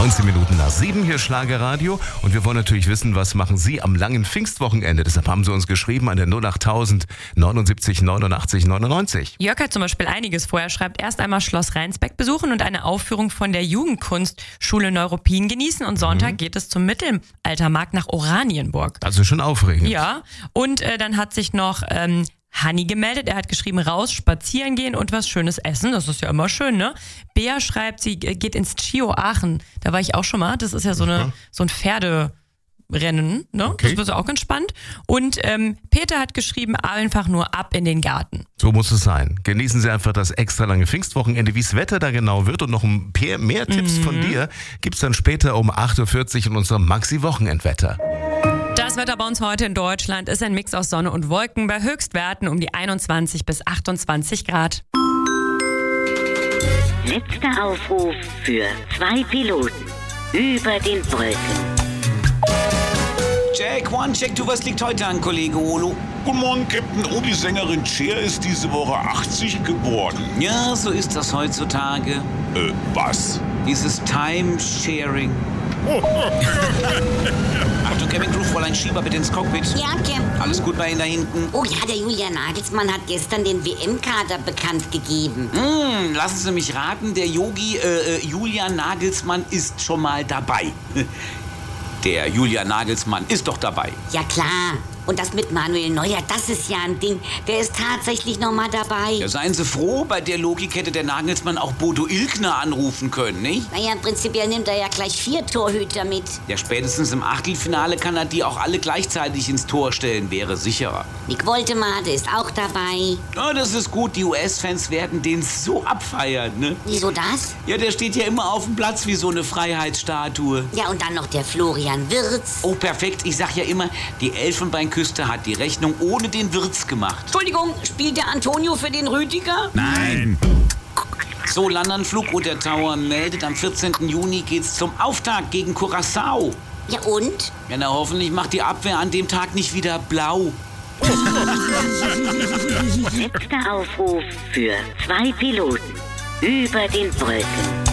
19 Minuten nach 7 hier Schlagerradio und wir wollen natürlich wissen, was machen Sie am langen Pfingstwochenende? Deshalb haben Sie uns geschrieben an der 08000 79 89 99. Jörg hat zum Beispiel einiges vor. Er schreibt, erst einmal Schloss Rheinsbeck besuchen und eine Aufführung von der Jugendkunstschule Neuruppin genießen und Sonntag geht es zum Mittelaltermarkt nach Oranienburg. Also schon aufregend. Ja, und dann hat sich noch Hanni gemeldet. Er hat geschrieben, raus, spazieren gehen und was Schönes essen. Das ist ja immer schön, ne? Bea schreibt, sie geht ins Chio Aachen. Da war ich auch schon mal. Das ist ja so ein Pferderennen, ne? Okay. Das wird auch ganz spannend. Und Peter hat geschrieben, einfach nur ab in den Garten. So muss es sein. Genießen Sie einfach das extra lange Pfingstwochenende. Wie das Wetter da genau wird und noch ein paar mehr Tipps von dir gibt's dann später um 8.40 Uhr in unserem Maxi-Wochenendwetter. Das Wetter bei uns heute in Deutschland ist ein Mix aus Sonne und Wolken bei Höchstwerten um die 21 bis 28 Grad. Letzter Aufruf für 2 Piloten über den Wolken. Check, one, check, du, was liegt heute an, Kollege Olo? Guten Morgen, Captain. Oh, die Sängerin Cher ist diese Woche 80 geworden. Ja, so ist das heutzutage. Was? Dieses Time-Sharing. Achtung, Cabin Crew, Fräulein Schieber, bitte ins Cockpit. Ja, Captain. Alles gut bei Ihnen da hinten? Oh ja, der Julian Nagelsmann hat gestern den WM-Kader bekannt gegeben. Lassen Sie mich raten, der Yogi Julian Nagelsmann ist schon mal dabei. Der Julian Nagelsmann ist doch dabei. Ja, klar. Und das mit Manuel Neuer, das ist ja ein Ding. Der ist tatsächlich noch mal dabei. Ja, seien Sie froh, bei der Logik hätte der Nagelsmann auch Bodo Illgner anrufen können, nicht? Naja, prinzipiell nimmt er ja gleich 4 Torhüter mit. Ja, spätestens im Achtelfinale kann er die auch alle gleichzeitig ins Tor stellen, wäre sicherer. Nick Woltemade ist auch dabei. Ja, das ist gut, die US-Fans werden den so abfeiern, ne? Wieso das? Ja, der steht ja immer auf dem Platz wie so eine Freiheitsstatue. Ja, und dann noch der Florian Wirtz. Oh, perfekt, ich sag ja immer, die Elfenbeinküste hat die Rechnung ohne den Wirtz gemacht. Entschuldigung, spielt der Antonio für den Rüdiger? Nein. So, Landanflug Unter Tower meldet, am 14. Juni geht's zum Auftakt gegen Curaçao. Ja, und? Ja, na, hoffentlich macht die Abwehr an dem Tag nicht wieder blau. Letzter Aufruf für 2 Piloten über den Wolken.